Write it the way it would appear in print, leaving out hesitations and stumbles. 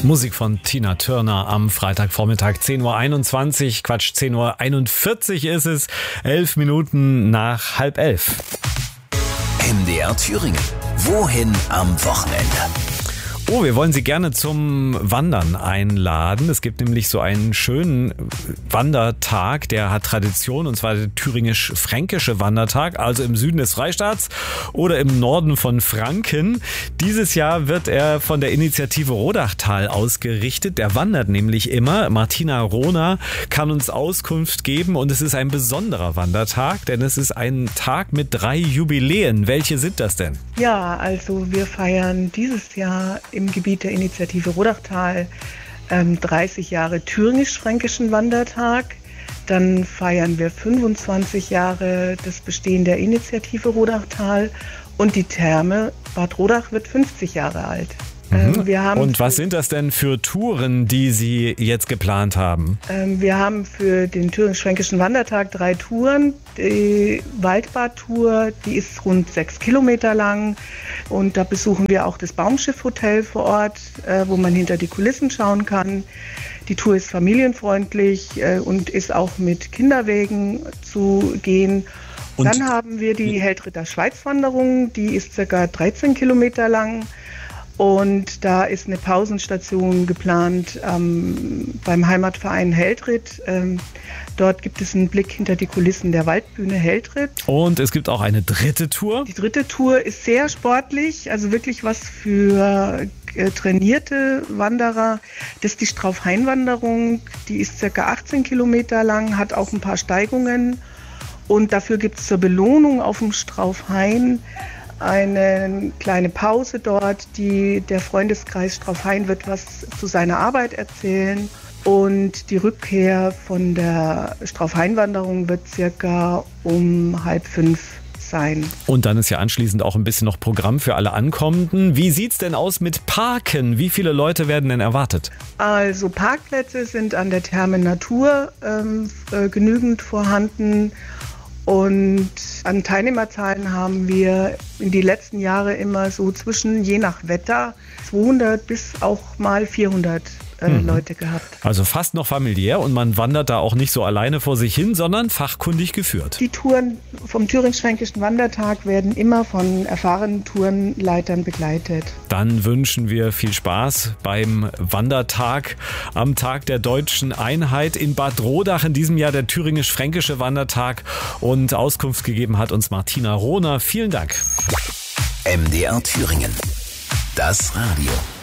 Musik von Tina Turner am Freitagvormittag 10.21 Uhr, 10.41 Uhr ist es, 11 Minuten nach 10:30. MDR Thüringen. Wohin am Wochenende? Oh, wir wollen Sie gerne zum Wandern einladen. Es gibt nämlich so einen schönen Wandertag, der hat Tradition, und zwar der thüringisch-fränkische Wandertag, also im Süden des Freistaats oder im Norden von Franken. Dieses Jahr wird er von der Initiative Rodachtal ausgerichtet. Der wandert nämlich immer. Martina Rohner kann uns Auskunft geben, und es ist ein besonderer Wandertag, denn es ist ein Tag mit 3 Jubiläen. Welche sind das denn? Ja, also wir feiern dieses Jahr im Gebiet der Initiative Rodachtal 30 Jahre thüringisch-fränkischen Wandertag. Dann feiern wir 25 Jahre das Bestehen der Initiative Rodachtal, und die Therme Bad Rodach wird 50 Jahre alt. Und was sind das denn für Touren, die Sie jetzt geplant haben? Wir haben für den thüringisch-fränkischen Wandertag 3 Touren. Die Waldbad-Tour, die ist rund 6 Kilometer lang, und da besuchen wir auch das Baumschiff-Hotel vor Ort, wo man hinter die Kulissen schauen kann. Die Tour ist familienfreundlich und ist auch mit Kinderwegen zu gehen. Und dann haben wir die Heldritter-Schweiz-Wanderung, die ist ca. 13 Kilometer lang. Und da ist eine Pausenstation geplant beim Heimatverein Heldritt. Dort gibt es einen Blick hinter die Kulissen der Waldbühne Heldritt. Und es gibt auch eine dritte Tour. Die dritte Tour ist sehr sportlich, also wirklich was für trainierte Wanderer. Das ist die Strauff-Hain-Wanderung. Die ist ca. 18 Kilometer lang, hat auch ein paar Steigungen. Und dafür gibt es zur Belohnung auf dem Strauff-Hain eine kleine Pause dort. Der Freundeskreis Strauff-Hain wird was zu seiner Arbeit erzählen, und die Rückkehr von der Strauff-Hain-Wanderung wird circa um 4:30 sein. Und dann ist ja anschließend auch ein bisschen noch Programm für alle Ankommenden. Wie sieht's denn aus mit Parken? Wie viele Leute werden denn erwartet? Also Parkplätze sind an der Therme Natur genügend vorhanden. Und an Teilnehmerzahlen haben wir in die letzten Jahre immer so je nach Wetter, 200 bis auch mal 400 Leute gehabt. Also fast noch familiär, und man wandert da auch nicht so alleine vor sich hin, sondern fachkundig geführt. Die Touren vom thüringisch-fränkischen Wandertag werden immer von erfahrenen Tourenleitern begleitet. Dann wünschen wir viel Spaß beim Wandertag am Tag der Deutschen Einheit in Bad Rodach. In diesem Jahr der thüringisch-fränkische Wandertag, und Auskunft gegeben hat uns Martina Rohner. Vielen Dank. MDR Thüringen. Das Radio.